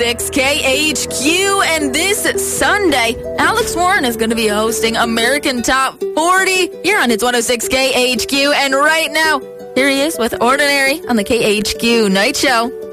106 KHQ, and this Sunday, Alex Warren is going to be hosting American Top 40 here on Hits 106 KHQ, and right now, here he is with Ordinary on the KHQ Night Show.